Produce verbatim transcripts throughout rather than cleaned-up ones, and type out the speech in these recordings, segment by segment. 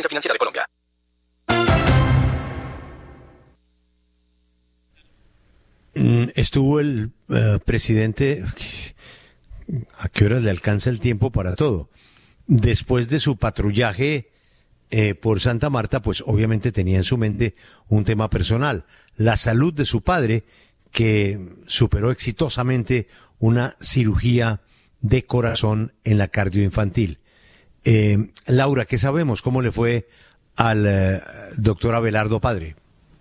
Financiera de Colombia. Estuvo el uh, presidente, ¿a qué horas le alcanza el tiempo para todo? Después de su patrullaje eh, por Santa Marta, pues obviamente tenía en su mente un tema personal, la salud de su padre, que superó exitosamente una cirugía de corazón en la cardioinfantil. Eh, Laura, ¿qué sabemos? ¿Cómo le fue al eh, doctor Abelardo padre?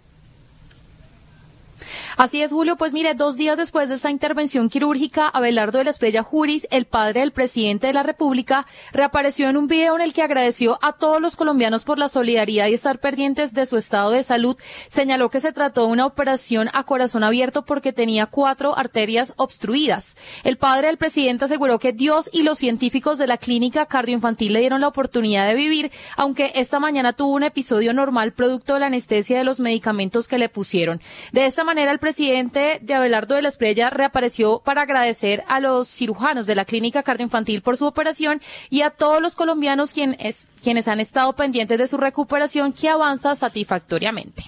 Así es, Julio, pues mire, dos días después de esta intervención quirúrgica, Abelardo de la Espriella Juris, el padre del presidente de la República, reapareció en un video en el que agradeció a todos los colombianos por la solidaridad y estar pendientes de su estado de salud. Señaló que se trató de una operación a corazón abierto porque tenía cuatro arterias obstruidas. El padre del presidente aseguró que Dios y los científicos de la clínica cardioinfantil le dieron la oportunidad de vivir, aunque esta mañana tuvo un episodio normal producto de la anestesia de los medicamentos que le pusieron. De esta manera, el presidente de Abelardo de la Espriella reapareció para agradecer a los cirujanos de la clínica cardioinfantil por su operación y a todos los colombianos quienes, quienes han estado pendientes de su recuperación, que avanza satisfactoriamente.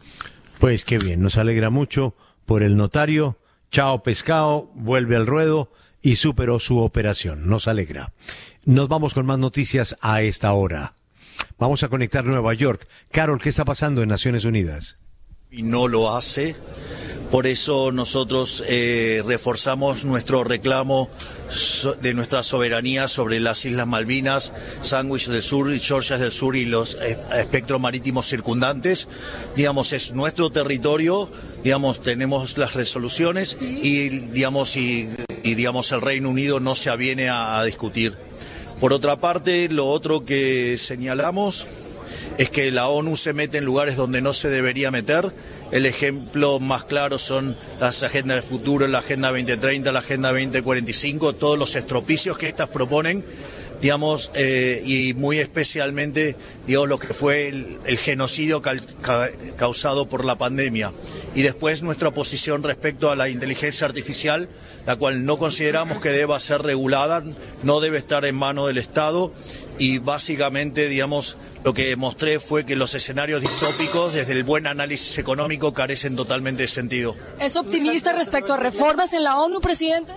Pues qué bien, nos alegra mucho por el notario. Chao pescado, vuelve al ruedo y superó su operación. Nos alegra. Nos vamos con más noticias a esta hora. Vamos a conectar Nueva York. Carol, ¿qué está pasando en Naciones Unidas? Y no lo hace. Por eso nosotros eh, reforzamos nuestro reclamo so, de nuestra soberanía sobre las Islas Malvinas, Sandwich del Sur y Georgias del Sur y los eh, espectros marítimos circundantes. Digamos, es nuestro territorio, digamos, tenemos las resoluciones y, digamos, y, y digamos, el Reino Unido no se aviene a, a discutir. Por otra parte, lo otro que señalamos es que la ONU se mete en lugares donde no se debería meter. El ejemplo más claro son las agendas del futuro, la Agenda veinte treinta, la Agenda veinte cuarenta y cinco, todos los estropicios que estas proponen, digamos, eh, y muy especialmente, digamos, lo que fue el, el genocidio ca ca causado por la pandemia. Y después nuestra posición respecto a la inteligencia artificial, la cual no consideramos que deba ser regulada, no debe estar en manos del Estado. Y básicamente, digamos, lo que mostré fue que los escenarios distópicos, desde el buen análisis económico, carecen totalmente de sentido. ¿Es optimista respecto a reformas en la ONU, presidente?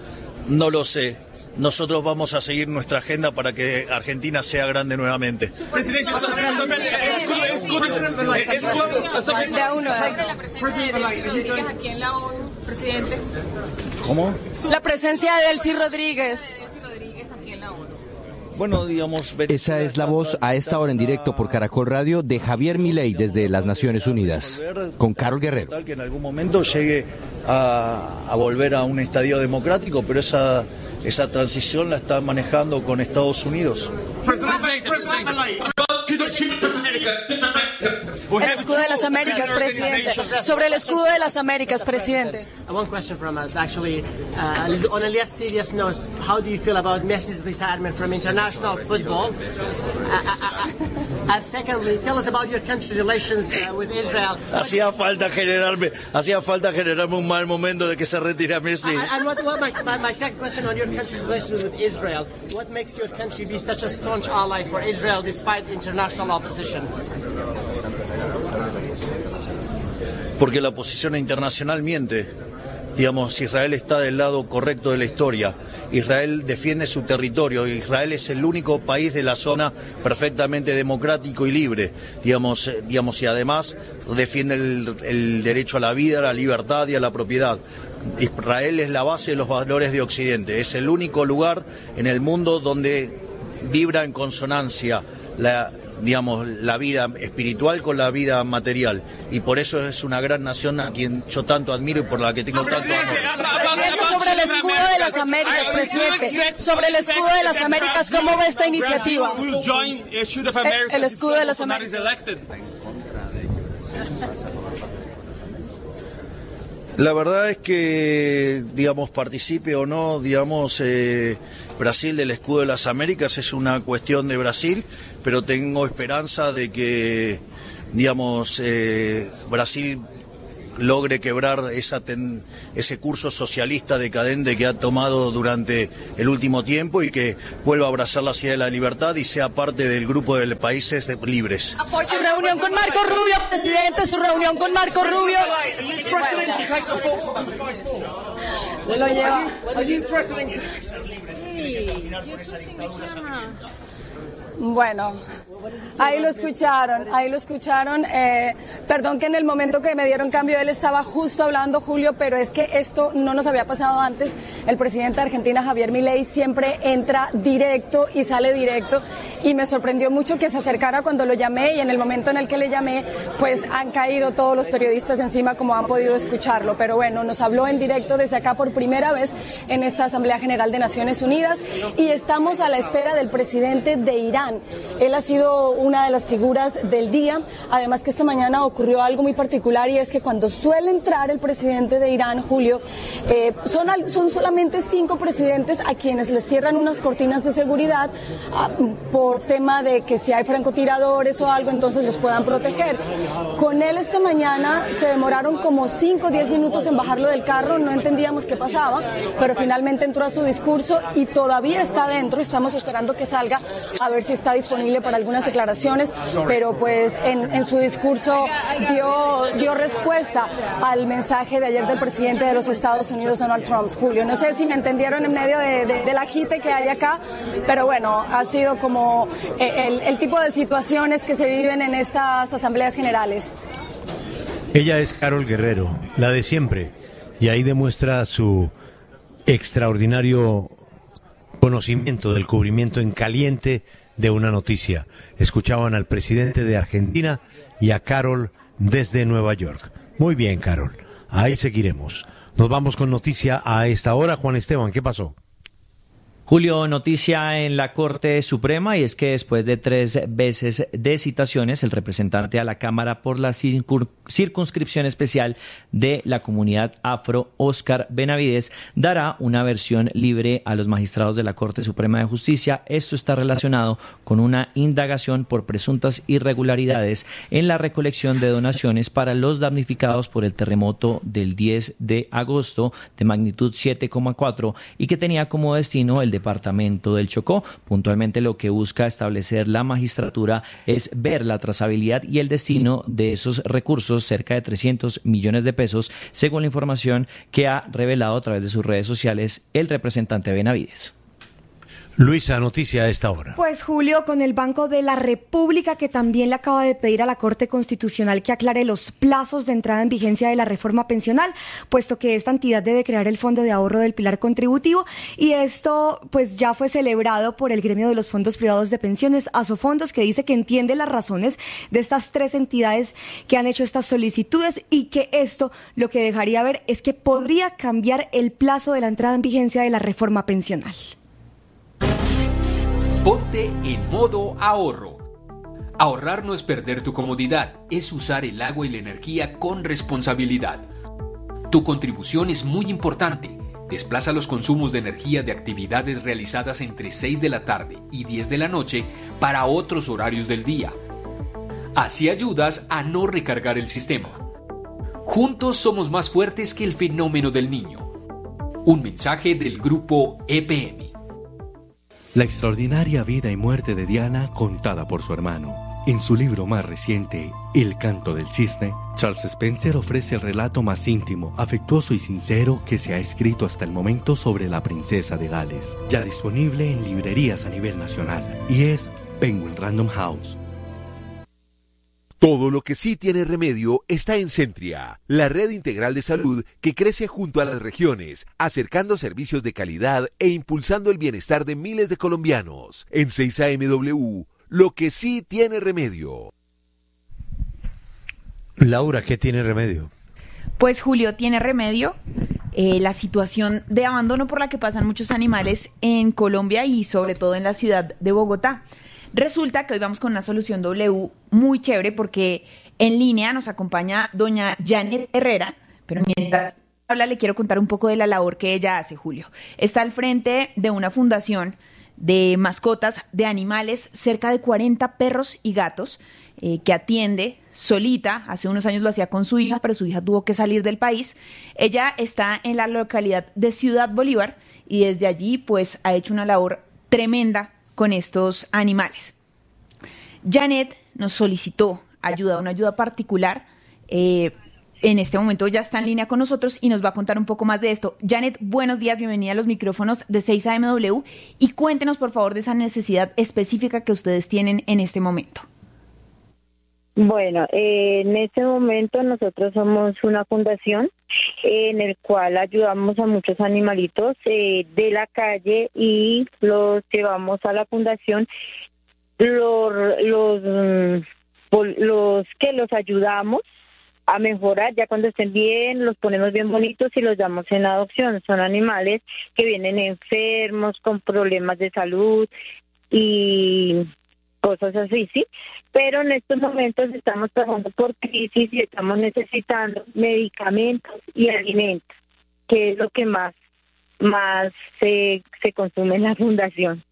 No lo sé. Nosotros vamos a seguir nuestra agenda para que Argentina sea grande nuevamente. Presidente, ¿Cómo? La presencia de Delcy Rodríguez. Bueno, digamos, esa es la voz a esta hora en directo por Caracol Radio de Javier Milei desde las Naciones Unidas, con Carol Guerrero. Que en algún momento llegue a, a volver a un estadio democrático, pero esa, esa transición la está manejando con Estados Unidos. El escudo de las Américas, presidente. Sobre el escudo de las Américas, presidente. One question from us, actually, uh, on a less serious note, how do you feel about Messi's retirement from international football? Uh, uh, uh, and secondly, tell us about your country's relations uh, with Israel. Hacía falta generarme, hacía falta generarme un mal momento de que se retire Messi. Uh, and what, what my, my, my second question on your country's relations with Israel? What makes your country be such a staunch ally for Israel despite international opposition? Porque la posición internacional miente. Digamos, Israel está del lado correcto de la historia. Israel defiende su territorio. Israel es el único país de la zona perfectamente democrático y libre. Digamos, digamos y además defiende el, el derecho a la vida, a la libertad y a la propiedad. Israel es la base de los valores de Occidente. Es el único lugar en el mundo donde vibra en consonancia la digamos, la vida espiritual con la vida material. Y por eso es una gran nación a quien yo tanto admiro y por la que tengo tanto amor. Presidente, sobre el escudo de las Américas, presidente, sobre el escudo de las Américas, ¿cómo ve esta iniciativa? El, el escudo de las Américas. La verdad es que, digamos, participe o no, digamos, eh, Brasil del escudo de las Américas es una cuestión de Brasil, pero tengo esperanza de que, digamos, eh, Brasil logre quebrar esa ten, ese curso socialista decadente que ha tomado durante el último tiempo y que vuelva a abrazar la idea de la libertad y sea parte del grupo de países de, libres. Su reunión con Marco Rubio, presidente, su reunión con Marco Rubio. Se lo lleva. Bueno, ahí lo escucharon, ahí lo escucharon. Eh, perdón que en el momento que me dieron cambio él estaba justo hablando, Julio, pero es que esto no nos había pasado antes. El presidente de Argentina, Javier Milei, siempre entra directo y sale directo. Y me sorprendió mucho que se acercara cuando lo llamé, y en el momento en el que le llamé, pues han caído todos los periodistas encima, como han podido escucharlo. Pero bueno, nos habló en directo desde acá por primera vez en esta Asamblea General de Naciones Unidas, y estamos a la espera del presidente de Irán. Él ha sido una de las figuras del día, además que esta mañana ocurrió algo muy particular, y es que cuando suele entrar el presidente de Irán, Julio, eh, son, son solamente cinco presidentes a quienes les cierran unas cortinas de seguridad ah, por tema de que si hay francotiradores o algo, entonces los puedan proteger. Con él esta mañana se demoraron como cinco o diez minutos en bajarlo del carro, no entendíamos qué pasaba, pero finalmente entró a su discurso y todavía está dentro. Estamos esperando que salga a ver si está disponible para algunas declaraciones, pero pues en, en su discurso dio, dio respuesta al mensaje de ayer del presidente de los Estados Unidos, Donald Trump. Julio, no sé si me entendieron en medio de, de, del agite que hay acá, pero bueno, ha sido como el, el tipo de situaciones que se viven en estas asambleas generales. Ella es Carol Guerrero, la de siempre, y ahí demuestra su extraordinario conocimiento del cubrimiento en caliente de una noticia. Escuchaban al presidente de Argentina y a Carol desde Nueva York. Muy bien, Carol, ahí seguiremos. Nos vamos con noticia a esta hora. Juan Esteban, ¿qué pasó? Julio, noticia en la Corte Suprema, y es que después de tres veces de citaciones, el representante a la Cámara por la circunscripción especial de la comunidad afro, Óscar Benavides, dará una versión libre a los magistrados de la Corte Suprema de Justicia. Esto está relacionado con una indagación por presuntas irregularidades en la recolección de donaciones para los damnificados por el terremoto del diez de agosto de magnitud siete coma cuatro y que tenía como destino el departamento del Chocó. Puntualmente, lo que busca establecer la magistratura es ver la trazabilidad y el destino de esos recursos, cerca de trescientos millones de pesos, según la información que ha revelado a través de sus redes sociales el representante Benavides. Luisa, noticia a esta hora. Pues Julio, con el Banco de la República, que también le acaba de pedir a la Corte Constitucional que aclare los plazos de entrada en vigencia de la reforma pensional, puesto que esta entidad debe crear el Fondo de Ahorro del Pilar Contributivo, y esto pues ya fue celebrado por el gremio de los fondos privados de pensiones, Asofondos, que dice que entiende las razones de estas tres entidades que han hecho estas solicitudes, y que esto lo que dejaría ver es que podría cambiar el plazo de la entrada en vigencia de la reforma pensional. Ponte en modo ahorro. Ahorrar no es perder tu comodidad, es usar el agua y la energía con responsabilidad. Tu contribución es muy importante. Desplaza los consumos de energía de actividades realizadas entre seis de la tarde y diez de la noche para otros horarios del día. Así ayudas a no recargar el sistema. Juntos somos más fuertes que el fenómeno del niño. Un mensaje del grupo E P M. La extraordinaria vida y muerte de Diana contada por su hermano. En su libro más reciente, El canto del cisne, Charles Spencer ofrece el relato más íntimo, afectuoso y sincero que se ha escrito hasta el momento sobre la princesa de Gales, ya disponible en librerías a nivel nacional, y es Penguin Random House. Todo lo que sí tiene remedio está en Centria, la red integral de salud que crece junto a las regiones, acercando servicios de calidad e impulsando el bienestar de miles de colombianos. En seis A M W, lo que sí tiene remedio. Laura, ¿qué tiene remedio? Pues Julio, tiene remedio eh, la situación de abandono por la que pasan muchos animales en Colombia y sobre todo en la ciudad de Bogotá. Resulta que hoy vamos con una solución W muy chévere, porque en línea nos acompaña doña Janet Herrera, pero mientras habla le quiero contar un poco de la labor que ella hace, Julio. Está al frente de una fundación de mascotas, de animales, cerca de cuarenta perros y gatos, eh, que atiende solita. Hace unos años lo hacía con su hija, pero su hija tuvo que salir del país. Ella está en la localidad de Ciudad Bolívar y desde allí pues ha hecho una labor tremenda con estos animales. Janet nos solicitó ayuda, una ayuda particular. Eh, en este momento ya está en línea con nosotros y nos va a contar un poco más de esto. Janet, buenos días, bienvenida a los micrófonos de seis A M W y cuéntenos por favor de esa necesidad específica que ustedes tienen en este momento. Bueno, eh, en este momento nosotros somos una fundación eh, en el cual ayudamos a muchos animalitos eh, de la calle y los llevamos a la fundación. Los, los, los que los ayudamos a mejorar, ya cuando estén bien, los ponemos bien bonitos y los damos en adopción. Son animales que vienen enfermos, con problemas de salud y cosas así, ¿sí? Pero en estos momentos estamos pasando por crisis y estamos necesitando medicamentos y alimentos, que es lo que más, más se, se consume en la fundación.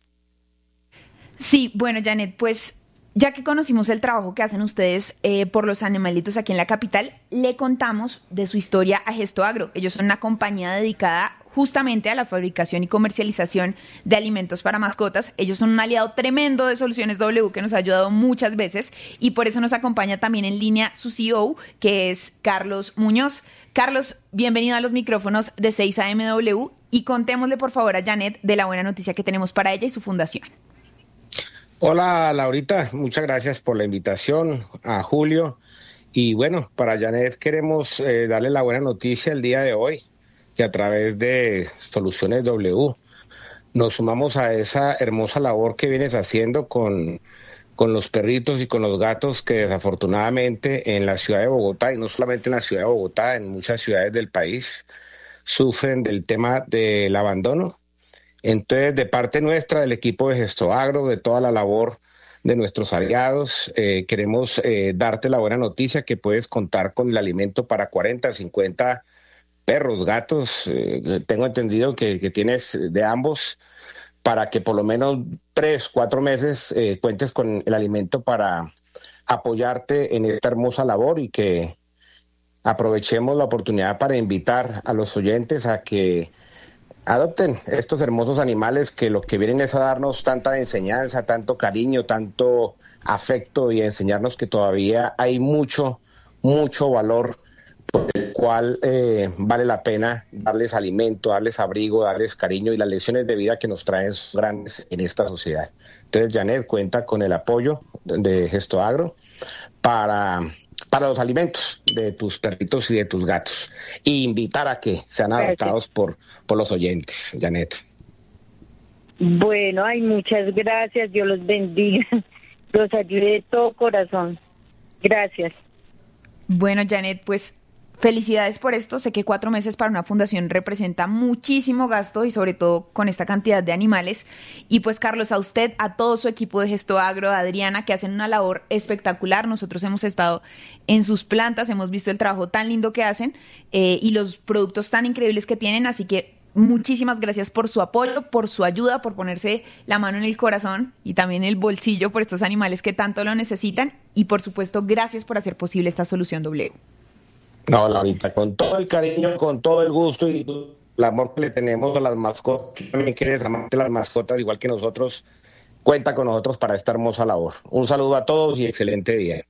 Sí, bueno, Janet, pues ya que conocimos el trabajo que hacen ustedes eh, por los animalitos aquí en la capital, le contamos de su historia a GestoAgro. Ellos son una compañía dedicada justamente a la fabricación y comercialización de alimentos para mascotas. Ellos son un aliado tremendo de Soluciones W que nos ha ayudado muchas veces y por eso nos acompaña también en línea su C E O, que es Carlos Muñoz. Carlos, bienvenido a los micrófonos de seis A M W y contémosle por favor a Janet de la buena noticia que tenemos para ella y su fundación. Hola Laurita, muchas gracias por la invitación, a Julio. Y bueno, para Janet queremos eh, darle la buena noticia el día de hoy, que a través de Soluciones W nos sumamos a esa hermosa labor que vienes haciendo con, con los perritos y con los gatos que desafortunadamente en la ciudad de Bogotá, y no solamente en la ciudad de Bogotá, en muchas ciudades del país, sufren del tema del abandono. Entonces, de parte nuestra, del equipo de GestoAgro, de toda la labor de nuestros aliados, eh, queremos eh, darte la buena noticia que puedes contar con el alimento para cuarenta, cincuenta perros, gatos. Eh, tengo entendido que, que tienes de ambos, para que por lo menos tres, cuatro meses eh, cuentes con el alimento para apoyarte en esta hermosa labor y que aprovechemos la oportunidad para invitar a los oyentes a que adopten estos hermosos animales que lo que vienen es a darnos tanta enseñanza, tanto cariño, tanto afecto y a enseñarnos que todavía hay mucho, mucho valor por el cual eh, vale la pena darles alimento, darles abrigo, darles cariño y las lecciones de vida que nos traen son grandes en esta sociedad. Entonces, Janet cuenta con el apoyo de GestoAgro para... para los alimentos de tus perritos y de tus gatos, y invitar a que sean adoptados por, por los oyentes, Janet. Bueno, ay, muchas gracias, Dios los bendiga, los ayude de todo corazón. Gracias. Bueno, Janet, pues felicidades por esto. Sé que cuatro meses para una fundación representa muchísimo gasto y sobre todo con esta cantidad de animales. Y pues, Carlos, a usted, a todo su equipo de GestoAgro, a Adriana, que hacen una labor espectacular. Nosotros hemos estado en sus plantas, hemos visto el trabajo tan lindo que hacen eh, y los productos tan increíbles que tienen. Así que muchísimas gracias por su apoyo, por su ayuda, por ponerse la mano en el corazón y también el bolsillo por estos animales que tanto lo necesitan. Y por supuesto, gracias por hacer posible esta Solución W. No, Laurita, con todo el cariño, con todo el gusto y el amor que le tenemos a las mascotas, también quieres amarte las mascotas igual que nosotros, cuenta con nosotros para esta hermosa labor. Un saludo a todos y excelente día.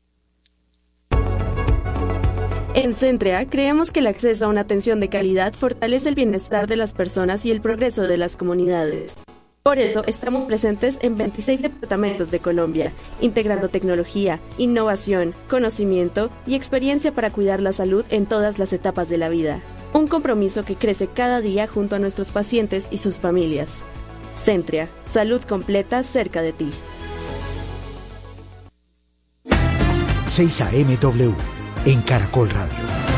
En Centrea creemos que el acceso a una atención de calidad fortalece el bienestar de las personas y el progreso de las comunidades. Por eso estamos presentes en veintiséis departamentos de Colombia, integrando tecnología, innovación, conocimiento y experiencia para cuidar la salud en todas las etapas de la vida. Un compromiso que crece cada día junto a nuestros pacientes y sus familias. Centrea, salud completa cerca de ti. seis A M W en Caracol Radio.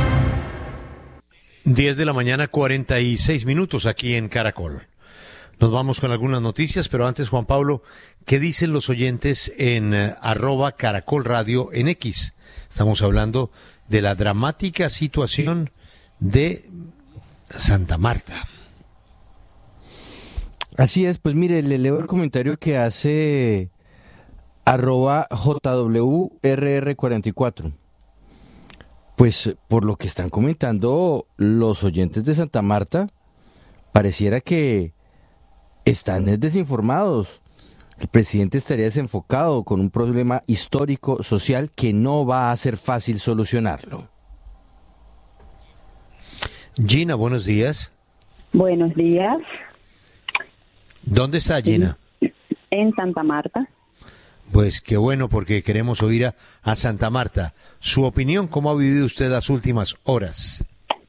diez de la mañana, cuarenta y seis minutos aquí en Caracol. Nos vamos con algunas noticias, pero antes, Juan Pablo, ¿qué dicen los oyentes en uh, arroba Caracol Radio en X? Estamos hablando de la dramática situación de Santa Marta. Así es, pues mire, le leo el comentario que hace arroba J W R R cuarenta y cuatro. Pues por lo que están comentando los oyentes de Santa Marta, pareciera que están desinformados. El presidente estaría desenfocado con un problema histórico, social, que no va a ser fácil solucionarlo. Gina, buenos días. Buenos días. ¿Dónde está Gina? En Santa Marta. Pues qué bueno, porque queremos oír a, a Santa Marta. Su opinión, ¿cómo ha vivido usted las últimas horas?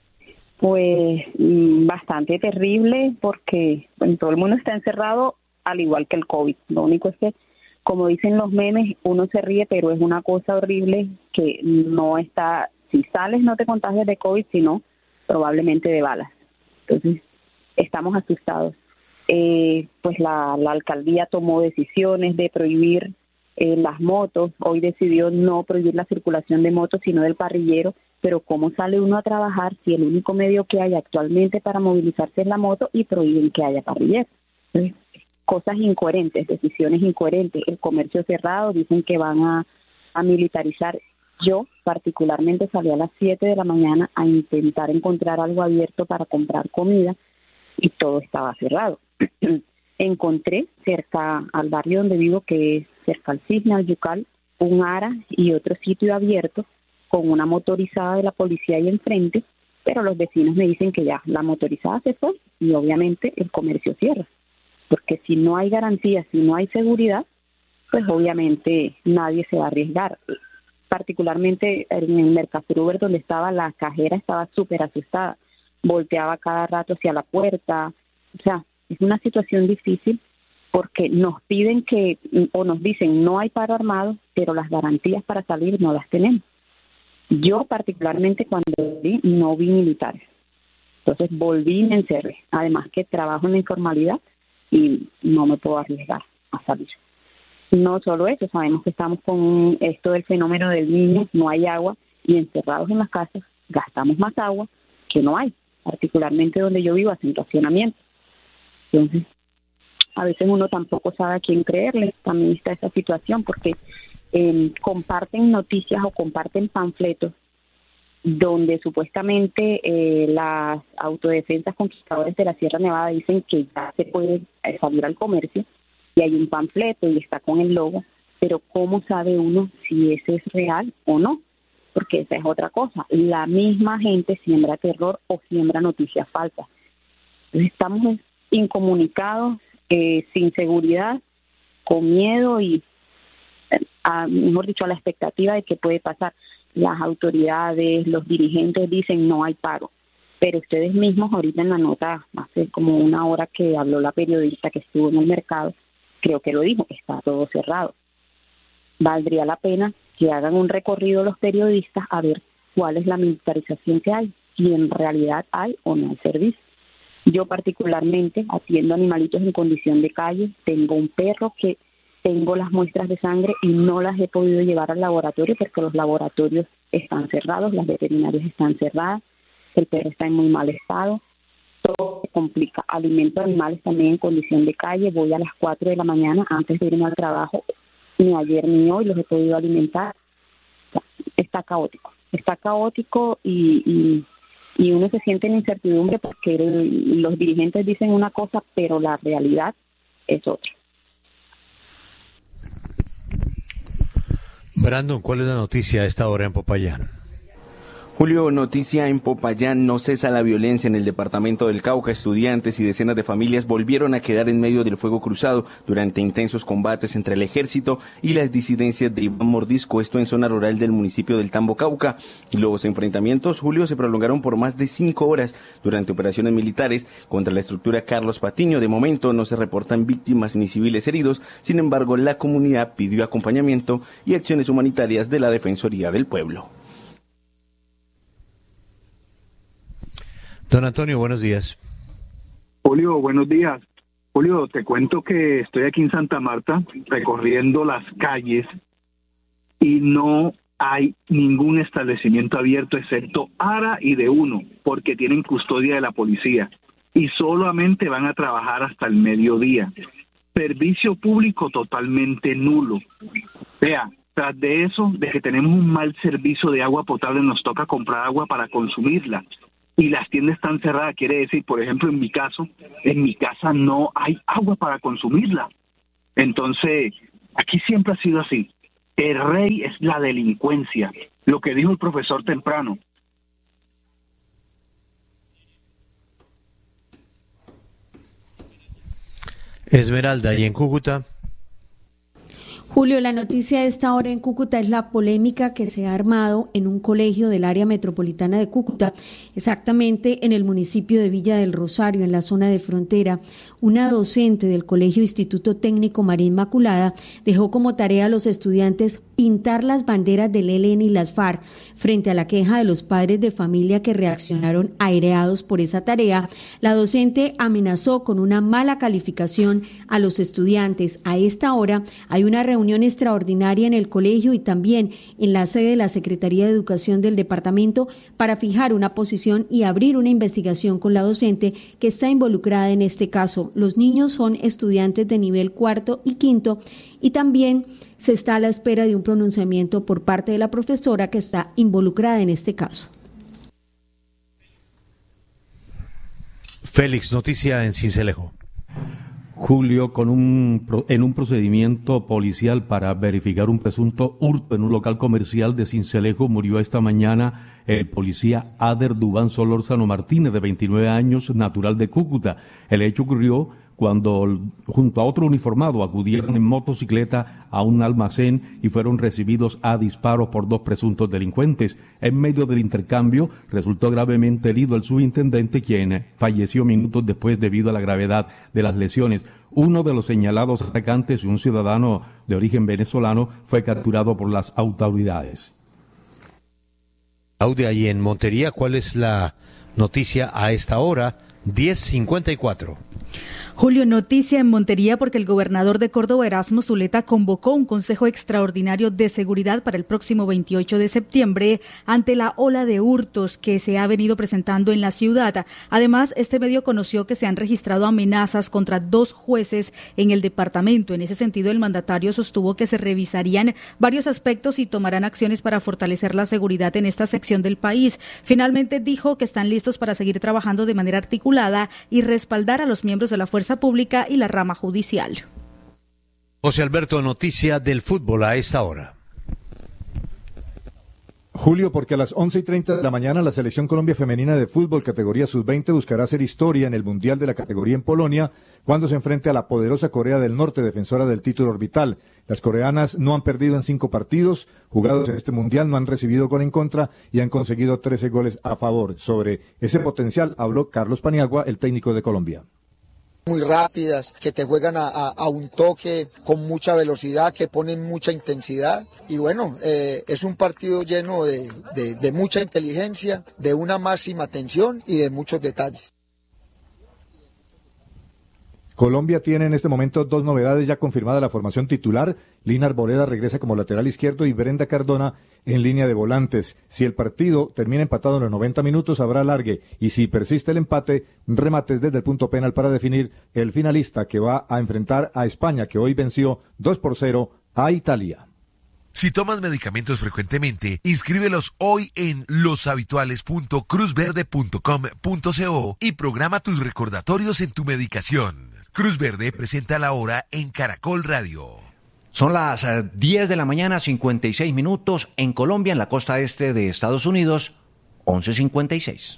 Pues mm, bastante terrible, porque bueno, todo el mundo está encerrado, al igual que el COVID. Lo único es que, como dicen los memes, uno se ríe, pero es una cosa horrible que no está, si sales no te contagias de COVID, sino probablemente de balas. Entonces, estamos asustados. Eh, pues la, la alcaldía tomó decisiones de prohibir eh, las motos. Hoy decidió no prohibir la circulación de motos, sino del parrillero. Pero ¿cómo sale uno a trabajar si el único medio que hay actualmente para movilizarse es la moto y prohíben que haya parrillero? Entonces, cosas incoherentes, decisiones incoherentes. El comercio cerrado, dicen que van a, a militarizar. Yo particularmente salí a las siete de la mañana a intentar encontrar algo abierto para comprar comida y todo estaba cerrado. Encontré cerca al barrio donde vivo, que es cerca al Cisne, al Yucal, un ARA y otro sitio abierto con una motorizada de la policía ahí enfrente, pero los vecinos me dicen que ya la motorizada se fue y obviamente el comercio cierra. Porque si no hay garantía, si no hay seguridad, pues obviamente nadie se va a arriesgar. Particularmente en el Mercasur, donde estaba la cajera, estaba súper asustada, volteaba cada rato hacia la puerta. O sea, es una situación difícil porque nos piden que, o nos dicen no hay paro armado, pero las garantías para salir no las tenemos. Yo particularmente cuando vi, no vi militares. Entonces volví y me encerré. Además que trabajo en la informalidad y no me puedo arriesgar a salir. No solo eso, sabemos que estamos con esto del fenómeno del niño, no hay agua y encerrados en las casas gastamos más agua que no hay, particularmente donde yo vivo, hacen racionamiento. Entonces, a veces uno tampoco sabe a quién creerle, también está esa situación porque eh, comparten noticias o comparten panfletos donde supuestamente eh, las autodefensas conquistadores de la Sierra Nevada dicen que ya se puede salir al comercio y hay un panfleto y está con el logo, pero ¿cómo sabe uno si ese es real o no? Porque esa es otra cosa. La misma gente siembra terror o siembra noticias falsas. Entonces estamos incomunicados, eh, sin seguridad, con miedo y, a, mejor dicho, a la expectativa de que puede pasar. Las autoridades, los dirigentes dicen no hay paro, pero ustedes mismos ahorita en la nota, hace como una hora que habló la periodista que estuvo en el mercado, creo que lo dijo, está todo cerrado. Valdría la pena que hagan un recorrido los periodistas a ver cuál es la militarización que hay, si en realidad hay o no hay servicio. Yo particularmente atiendo animalitos en condición de calle, tengo un perro que tengo las muestras de sangre y no las he podido llevar al laboratorio porque los laboratorios están cerrados, las veterinarias están cerradas, el perro está en muy mal estado. Todo se complica. Alimento animales también en condición de calle. Voy a las cuatro de la mañana antes de irme al trabajo. Ni ayer ni hoy los he podido alimentar. Está caótico. Está caótico y, y, y uno se siente en incertidumbre porque el, los dirigentes dicen una cosa, pero la realidad es otra. Brandon, ¿cuál es la noticia a esta hora en Popayán? Julio, noticia en Popayán, no cesa la violencia en el departamento del Cauca. Estudiantes y decenas de familias volvieron a quedar en medio del fuego cruzado durante intensos combates entre el ejército y las disidencias de Iván Mordisco, esto en zona rural del municipio del Tambo, Cauca. Los enfrentamientos, Julio, se prolongaron por más de cinco horas durante operaciones militares contra la estructura Carlos Patiño. De momento no se reportan víctimas ni civiles heridos, sin embargo la comunidad pidió acompañamiento y acciones humanitarias de la Defensoría del Pueblo. Don Antonio, buenos días. Julio, buenos días. Julio, te cuento que estoy aquí en Santa Marta recorriendo las calles y no hay ningún establecimiento abierto excepto ARA y de uno, porque tienen custodia de la policía. y solamente van a trabajar hasta el mediodía. Servicio público totalmente nulo. Vea, tras de eso, de que tenemos un mal servicio de agua potable, nos toca comprar agua para consumirla. Y las tiendas están cerradas, quiere decir, por ejemplo, en mi caso, en mi casa no hay agua para consumirla. Entonces, aquí siempre ha sido así. El rey es la delincuencia, lo que dijo el profesor temprano. Esmeralda, ¿y en Cúcuta? Julio, la noticia de esta hora en Cúcuta es la polémica que se ha armado en un colegio del área metropolitana de Cúcuta, exactamente en el municipio de Villa del Rosario, en la zona de frontera. Una docente del Colegio Instituto Técnico María Inmaculada dejó como tarea a los estudiantes pintar las banderas del E L N y las FARC. Frente a la queja de los padres de familia que reaccionaron aireados por esa tarea, la docente amenazó con una mala calificación a los estudiantes. A esta hora hay una reunión extraordinaria en el colegio y también en la sede de la Secretaría de Educación del departamento para fijar una posición y abrir una investigación con la docente que está involucrada en este caso. Los niños son estudiantes de nivel cuarto y quinto y también se está a la espera de un pronunciamiento por parte de la profesora que está involucrada en este caso. Félix, noticia en Sincelejo. Julio, con un, en un procedimiento policial para verificar un presunto hurto en un local comercial de Sincelejo, murió esta mañana el policía Ader Dubán Solórzano Martínez, de veintinueve años, natural de Cúcuta. El hecho ocurrió cuando, junto a otro uniformado, acudieron en motocicleta a un almacén y fueron recibidos a disparos por dos presuntos delincuentes. En medio del intercambio, resultó gravemente herido el subintendente, quien falleció minutos después debido a la gravedad de las lesiones. Uno de los señalados atacantes, un ciudadano de origen venezolano, fue capturado por las autoridades. Claudia, y en Montería, ¿cuál es la noticia a esta hora? diez cincuenta y cuatro. Julio, noticia en Montería porque el gobernador de Córdoba, Erasmo Zuleta, convocó un consejo extraordinario de seguridad para el próximo veintiocho de septiembre ante la ola de hurtos que se ha venido presentando en la ciudad. Además, este medio conoció que se han registrado amenazas contra dos jueces en el departamento. En ese sentido, el mandatario sostuvo que se revisarían varios aspectos y tomarán acciones para fortalecer la seguridad en esta sección del país. Finalmente, dijo que están listos para seguir trabajando de manera articulada y respaldar a los miembros de la Fuerza Pública y la rama judicial. José Alberto, noticia del fútbol a esta hora. Julio, porque a las once y treinta de la mañana la Selección Colombia Femenina de Fútbol categoría sub veinte buscará hacer historia en el Mundial de la categoría en Polonia cuando se enfrente a la poderosa Corea del Norte, defensora del título orbital. Las coreanas no han perdido en cinco partidos jugados en este Mundial, no han recibido gol en contra y han conseguido trece goles a favor. Sobre ese potencial habló Carlos Paniagua, el técnico de Colombia. Muy rápidas, que te juegan a, a, a un toque con mucha velocidad, que ponen mucha intensidad y bueno, eh, es un partido lleno de, de, de mucha inteligencia, de una máxima atención y de muchos detalles. Colombia tiene en este momento dos novedades ya confirmadas: la formación titular. Lina Arboleda regresa como lateral izquierdo y Brenda Cardona en línea de volantes. Si el partido termina empatado en los noventa minutos, habrá alargue, y si persiste el empate, remates desde el punto penal para definir el finalista, que va a enfrentar a España, que hoy venció dos por cero a Italia. Si tomas medicamentos frecuentemente, inscríbelos hoy en loshabituales punto cruz verde punto com punto co y programa tus recordatorios en tu medicación. Cruz Verde presenta la hora en Caracol Radio. Son las diez de la mañana, cincuenta y seis minutos. En Colombia, en la costa este de Estados Unidos, once cincuenta y seis.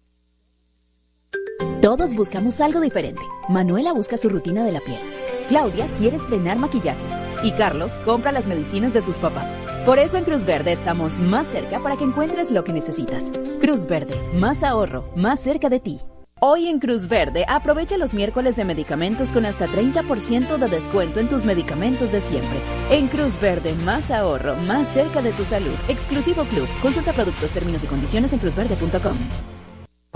Todos buscamos algo diferente. Manuela busca su rutina de la piel. Claudia quiere estrenar maquillaje. Y Carlos compra las medicinas de sus papás. Por eso en Cruz Verde estamos más cerca para que encuentres lo que necesitas. Cruz Verde, más ahorro, más cerca de ti. Hoy en Cruz Verde, aprovecha los miércoles de medicamentos con hasta treinta por ciento de descuento en tus medicamentos de siempre. En Cruz Verde, más ahorro, más cerca de tu salud. Exclusivo Club. Consulta productos, términos y condiciones en cruz verde punto com.